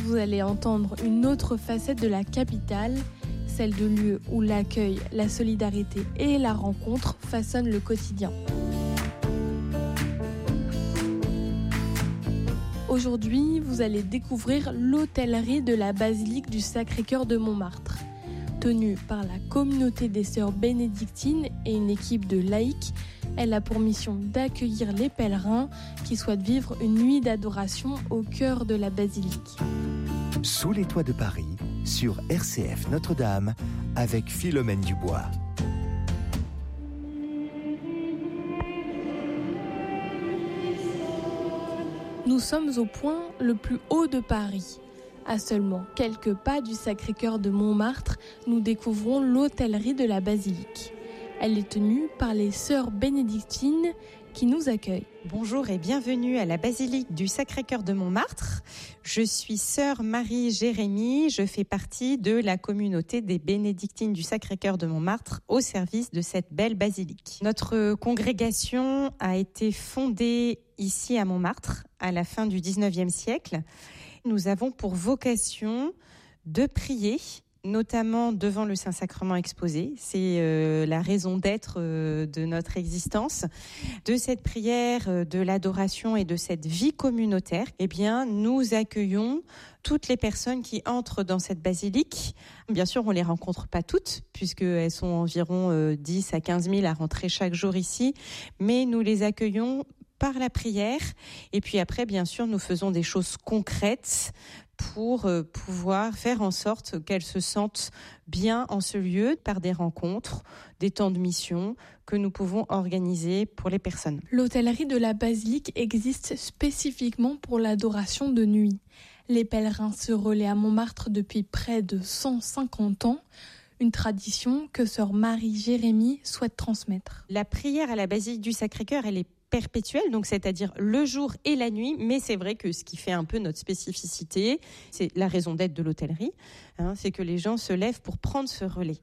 vous allez entendre une autre facette de la capitale, celle de lieux où l'accueil, la solidarité et la rencontre façonnent le quotidien. Aujourd'hui, vous allez découvrir l'hôtellerie de la basilique du Sacré-Cœur de Montmartre. Tenue par la communauté des sœurs bénédictines et une équipe de laïcs, elle a pour mission d'accueillir les pèlerins qui souhaitent vivre une nuit d'adoration au cœur de la basilique. Sous les toits de Paris, sur RCF Notre-Dame, avec Philomène Dubois. Nous sommes au point le plus haut de Paris. À seulement quelques pas du Sacré-Cœur de Montmartre, nous découvrons l'hôtellerie de la basilique. Elle est tenue par les sœurs bénédictines qui nous accueillent. Bonjour et bienvenue à la basilique du Sacré-Cœur de Montmartre. Je suis sœur Marie-Jérémie, je fais partie de la communauté des bénédictines du Sacré-Cœur de Montmartre au service de cette belle basilique. Notre congrégation a été fondée ici à Montmartre à la fin du 19e siècle. Nous avons pour vocation de prier, notamment devant le Saint-Sacrement exposé. C'est la raison d'être de notre existence. De cette prière, de l'adoration et de cette vie communautaire, eh bien, nous accueillons toutes les personnes qui entrent dans cette basilique. Bien sûr, on les rencontre pas toutes, puisqu'elles sont environ 10 à 15 000 à rentrer chaque jour ici, mais nous les accueillons par la prière. Et puis après, bien sûr, nous faisons des choses concrètes pour pouvoir faire en sorte qu'elles se sentent bien en ce lieu par des rencontres, des temps de mission que nous pouvons organiser pour les personnes. L'hôtellerie de la basilique existe spécifiquement pour l'adoration de nuit. Les pèlerins se relaient à Montmartre depuis près de 150 ans. Une tradition que sœur Marie-Jérémie souhaite transmettre. La prière à la basilique du Sacré-Cœur, elle est perpétuelle, donc c'est-à-dire le jour et la nuit, mais c'est vrai que ce qui fait un peu notre spécificité, c'est la raison d'être de l'hôtellerie, c'est que les gens se lèvent pour prendre ce relais.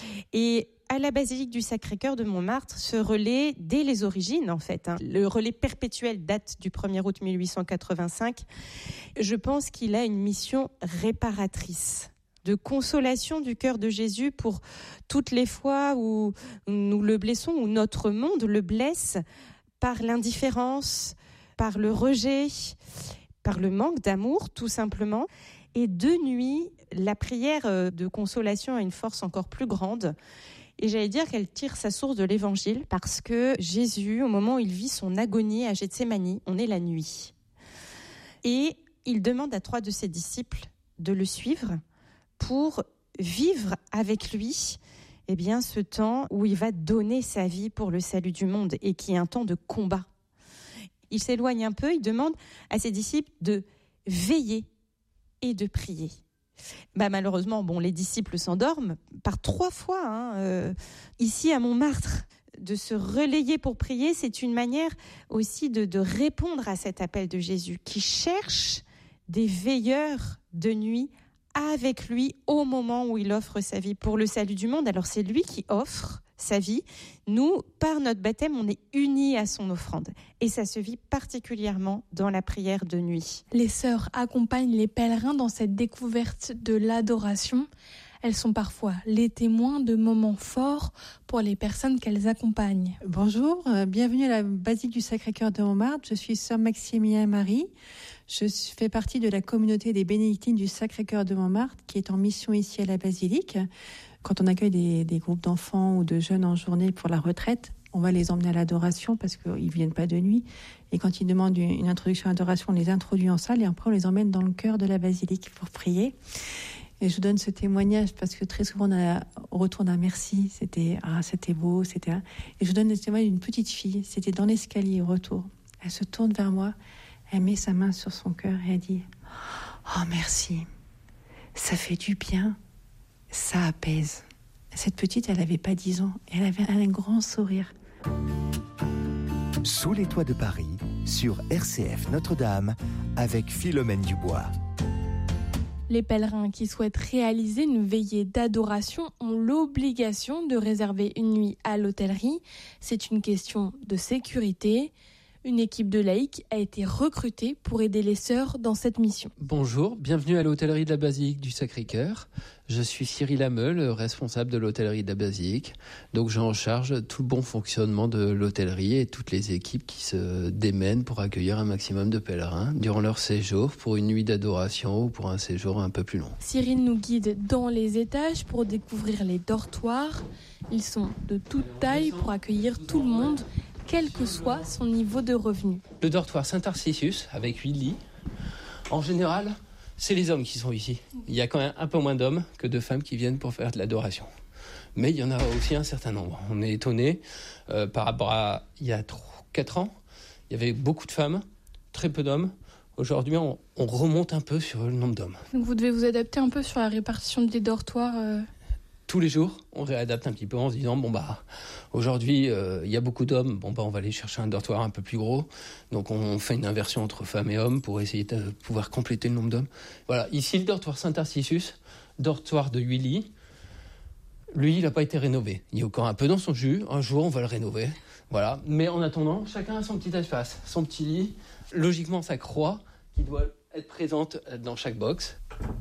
Et à la basilique du Sacré-Cœur de Montmartre, ce relais, dès les origines en fait, le relais perpétuel date du 1er août 1885, je pense qu'il a une mission réparatrice, de consolation du cœur de Jésus pour toutes les fois où nous le blessons, où notre monde le blesse, par l'indifférence, par le rejet, par le manque d'amour, tout simplement. Et de nuit, la prière de consolation a une force encore plus grande. Et j'allais dire qu'elle tire sa source de l'évangile, parce que Jésus, au moment où il vit son agonie à Gethsémani, on est la nuit. Et il demande à 3 de ses disciples de le suivre pour vivre avec lui ce temps où il va donner sa vie pour le salut du monde et qui est un temps de combat. Il s'éloigne un peu, il demande à ses disciples de veiller et de prier. Malheureusement, les disciples s'endorment par 3 fois. Ici à Montmartre, de se relayer pour prier, c'est une manière aussi de répondre à cet appel de Jésus qui cherche des veilleurs de nuit avec lui au moment où il offre sa vie pour le salut du monde. Alors c'est lui qui offre sa vie. Nous, par notre baptême, on est unis à son offrande. Et ça se vit particulièrement dans la prière de nuit. Les sœurs accompagnent les pèlerins dans cette découverte de l'adoration. Elles sont parfois les témoins de moments forts pour les personnes qu'elles accompagnent. Bonjour, bienvenue à la basilique du Sacré-Cœur de Montmartre. Je suis sœur Maximilien Marie. Je fais partie de la communauté des bénédictines du Sacré-Cœur de Montmartre qui est en mission ici à la basilique. Quand on accueille des groupes d'enfants ou de jeunes en journée pour la retraite, on va les emmener à l'adoration parce qu'ils viennent pas de nuit. Et quand ils demandent une introduction à l'adoration, on les introduit en salle et après on les emmène dans le cœur de la basilique pour prier. Et je donne ce témoignage parce que très souvent on retourne à merci, c'était beau, c'était. Et je donne le témoignage d'une petite fille, c'était dans l'escalier au retour. Elle se tourne vers moi, elle met sa main sur son cœur et elle dit « Oh merci, ça fait du bien, ça apaise ». Cette petite, elle n'avait pas 10 ans, et elle avait un grand sourire. Sous les toits de Paris, sur RCF Notre-Dame, avec Philomène Dubois. Les pèlerins qui souhaitent réaliser une veillée d'adoration ont l'obligation de réserver une nuit à l'hôtellerie. C'est une question de sécurité. Une équipe de laïcs a été recrutée pour aider les sœurs dans cette mission. Bonjour, bienvenue à l'hôtellerie de la Basilique du Sacré-Cœur. Je suis Cyril Hameul, responsable de l'hôtellerie de la Basilique. Donc j'ai en charge tout le bon fonctionnement de l'hôtellerie et toutes les équipes qui se démènent pour accueillir un maximum de pèlerins durant leur séjour pour une nuit d'adoration ou pour un séjour un peu plus long. Cyril nous guide dans les étages pour découvrir les dortoirs. Ils sont de toute taille pour accueillir tout le monde, quel que soit son niveau de revenu. Le dortoir Saint-Tarcisius avec 8 lits. En général, c'est les hommes qui sont ici. Il y a quand même un peu moins d'hommes que de femmes qui viennent pour faire de l'adoration. Mais il y en a aussi un certain nombre. On est étonné par rapport à il y a 4 ans. Il y avait beaucoup de femmes, très peu d'hommes. Aujourd'hui, on remonte un peu sur le nombre d'hommes. Donc vous devez vous adapter un peu sur la répartition des dortoirs Tous les jours, on réadapte un petit peu en se disant aujourd'hui il y a beaucoup d'hommes, on va aller chercher un dortoir un peu plus gros. Donc on fait une inversion entre femmes et hommes pour essayer de pouvoir compléter le nombre d'hommes. Voilà, ici le dortoir Saint-Tarcisius, dortoir de 8 lits. Lui, il n'a pas été rénové. Il est encore un peu dans son jus. Un jour, on va le rénover. Voilà. Mais en attendant, chacun a son petit espace, son petit lit. Logiquement, sa croix qui doit être présente dans chaque box.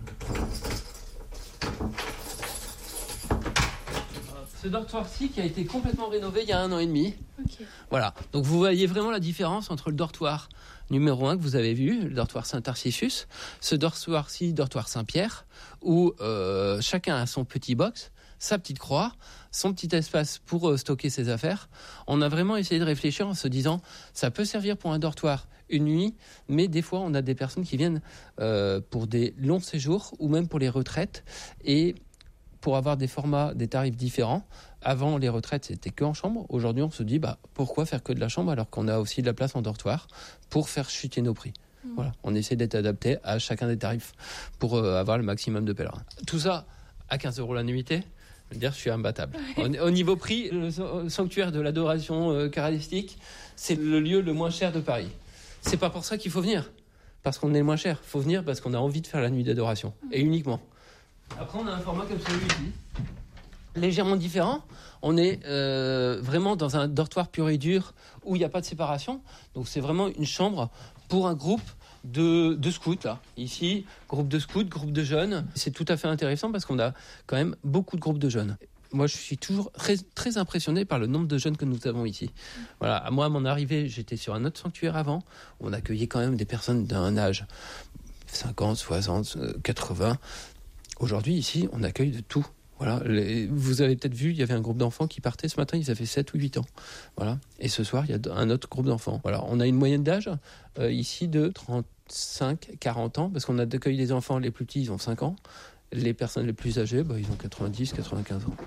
Ce dortoir-ci qui a été complètement rénové il y a 1 an et demi. Okay. Voilà. Donc vous voyez vraiment la différence entre le dortoir numéro 1 que vous avez vu, le dortoir Saint-Tarcisius, ce dortoir-ci, dortoir Saint-Pierre, où chacun a son petit box, sa petite croix, son petit espace pour stocker ses affaires. On a vraiment essayé de réfléchir en se disant, ça peut servir pour un dortoir une nuit, mais des fois on a des personnes qui viennent pour des longs séjours ou même pour les retraites et pour avoir des formats, des tarifs différents. Avant, les retraites, c'était que en chambre. Aujourd'hui, on se dit, pourquoi faire que de la chambre alors qu'on a aussi de la place en dortoir pour faire chuter nos prix. Voilà, on essaie d'être adapté à chacun des tarifs pour avoir le maximum de pèlerins. Tout ça à 15 € la nuitée, je veux dire, je suis imbattable. Au niveau prix, le sanctuaire de l'adoration eucharistique, c'est le lieu le moins cher de Paris. C'est pas pour ça qu'il faut venir, parce qu'on est le moins cher. Il faut venir parce qu'on a envie de faire la nuit d'adoration, et uniquement. Après, on a un format comme celui-ci, légèrement différent. On est vraiment dans un dortoir pur et dur où il n'y a pas de séparation. Donc, c'est vraiment une chambre pour un groupe de scouts. Là. Ici, groupe de scouts, groupe de jeunes. C'est tout à fait intéressant parce qu'on a quand même beaucoup de groupes de jeunes. Moi, je suis toujours très, très impressionné par le nombre de jeunes que nous avons ici. Voilà. Moi, à mon arrivée, j'étais sur un autre sanctuaire avant. On accueillait quand même des personnes d'un âge 50, 60, 80. Aujourd'hui, ici, on accueille de tout. Voilà. Vous avez peut-être vu, il y avait un groupe d'enfants qui partait ce matin, ils avaient 7 ou 8 ans. Voilà. Et ce soir, il y a un autre groupe d'enfants. Voilà. On a une moyenne d'âge ici de 35, 40 ans, parce qu'on a accueilli les enfants les plus petits, ils ont 5 ans. Les personnes les plus âgées, ils ont 90, 95 ans.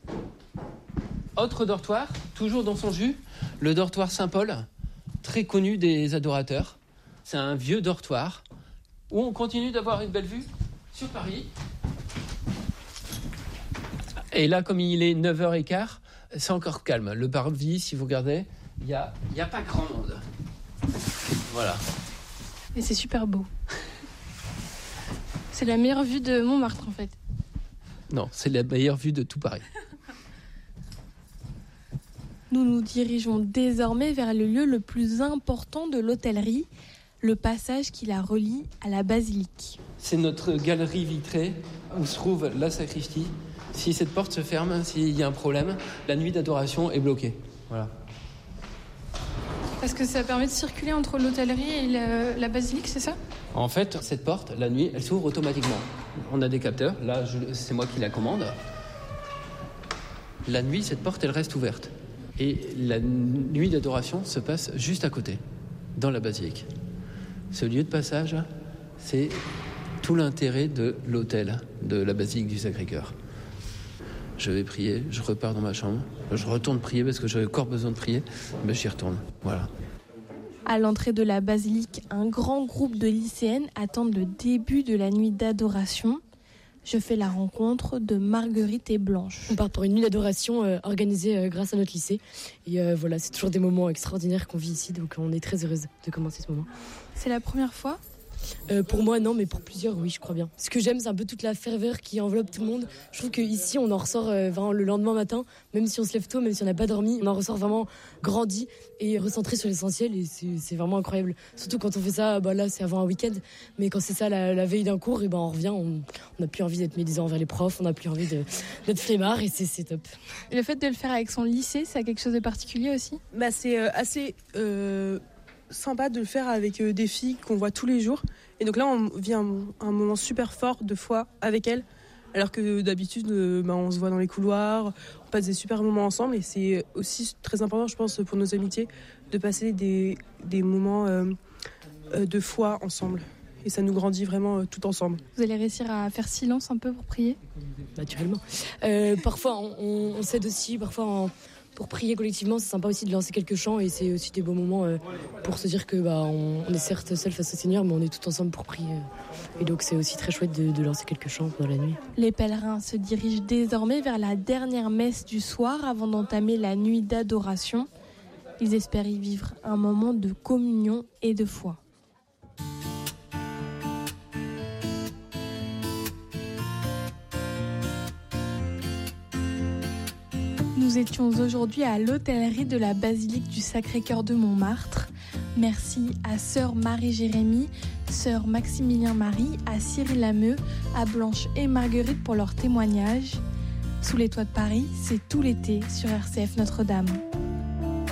Autre dortoir, toujours dans son jus, le dortoir Saint-Paul, très connu des adorateurs. C'est un vieux dortoir où on continue d'avoir une belle vue sur Paris. Et là, comme il est 9h15, c'est encore calme. Le parvis, si vous regardez, il n'y a pas grand monde. Voilà. Et c'est super beau. C'est la meilleure vue de Montmartre, en fait. Non, c'est la meilleure vue de tout Paris. Nous nous dirigeons désormais vers le lieu le plus important de l'hôtellerie, le passage qui la relie à la basilique. C'est notre galerie vitrée où se trouve la sacristie. Si cette porte se ferme, s'il y a un problème, la nuit d'adoration est bloquée. Voilà. Parce que ça permet de circuler entre l'hôtellerie et la basilique, c'est ça ? En fait, cette porte, la nuit, elle s'ouvre automatiquement. On a des capteurs. Là, c'est moi qui la commande. La nuit, cette porte, elle reste ouverte. Et la nuit d'adoration se passe juste à côté, dans la basilique. Ce lieu de passage, c'est tout l'intérêt de l'hôtel de la basilique du Sacré-Cœur. Je vais prier, je repars dans ma chambre, je retourne prier parce que j'ai encore besoin de prier, mais j'y retourne. Voilà. À l'entrée de la basilique, un grand groupe de lycéennes attendent le début de la nuit d'adoration. Je fais la rencontre de Marguerite et Blanche. On part pour une nuit d'adoration organisée grâce à notre lycée. Et voilà, c'est toujours des moments extraordinaires qu'on vit ici, donc on est très heureuse de commencer ce moment. C'est la première fois ? Pour moi, non, mais pour plusieurs, oui, je crois bien. Ce que j'aime, c'est un peu toute la ferveur qui enveloppe tout le monde. Je trouve qu'ici, on en ressort vraiment le lendemain matin, même si on se lève tôt, même si on n'a pas dormi, on en ressort vraiment grandi et recentré sur l'essentiel, et c'est vraiment incroyable. Surtout quand on fait ça, là, c'est avant un week-end, mais quand c'est ça la veille d'un cours, et on revient, on n'a plus envie d'être médisant envers les profs, on n'a plus envie d'être flemmard, et c'est top. Et le fait de le faire avec son lycée, ça a quelque chose de particulier aussi ? C'est assez sympa de le faire avec des filles qu'on voit tous les jours. Et donc là, on vit un moment super fort de foi avec elles. Alors que d'habitude, on se voit dans les couloirs, on passe des super moments ensemble. Et c'est aussi très important, je pense, pour nos amitiés, de passer des moments de foi ensemble. Et ça nous grandit vraiment tout ensemble. Vous allez réussir à faire silence un peu pour prier ? Naturellement. Parfois, on s'aide aussi, parfois... Pour prier collectivement, c'est sympa aussi de lancer quelques chants, et c'est aussi des beaux moments pour se dire que on est certes seul face au Seigneur, mais on est tout ensemble pour prier. Et donc c'est aussi très chouette de lancer quelques chants pendant la nuit. Les pèlerins se dirigent désormais vers la dernière messe du soir avant d'entamer la nuit d'adoration. Ils espèrent y vivre un moment de communion et de foi. Nous étions aujourd'hui à l'hôtellerie de la basilique du Sacré-Cœur de Montmartre. Merci à sœur Marie-Jérémie, sœur Maximilien-Marie, à Cyril Lameux, à Blanche et Marguerite pour leur témoignage. Sous les toits de Paris, c'est tout l'été sur RCF Notre-Dame.